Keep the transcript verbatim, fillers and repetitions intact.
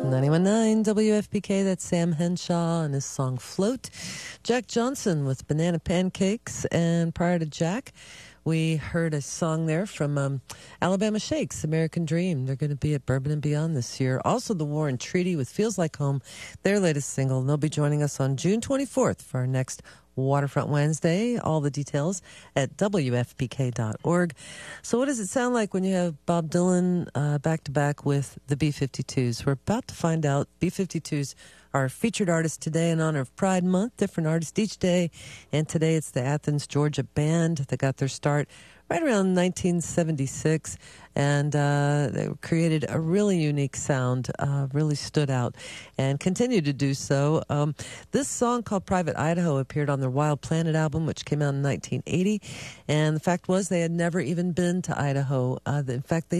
ninety-one point nine W F P K, that's Sam Henshaw and his song Float. Jack Johnson with Banana Pancakes. And prior to Jack, we heard a song there from um, Alabama Shakes, American Dream. They're going to be at Bourbon and Beyond this year. Also, The War and Treaty with Feels Like Home, their latest single. They'll be joining us on June twenty-fourth for our next Waterfront Wednesday. All the details at W F P K dot org. So what does it sound like when you have Bob Dylan uh, back-to-back with the B fifty-twos? We're about to find out. B fifty-twos are featured artists today in honor of Pride Month, different artists each day. And today it's the Athens, Georgia band that got their start right around nineteen seventy-six, and uh, they created a really unique sound, uh, really stood out, and continue to do so. Um, this song called Private Idaho appeared on their Wild Planet album, which came out in nineteen eighty, and the fact was they had never even been to Idaho. Uh, in fact, they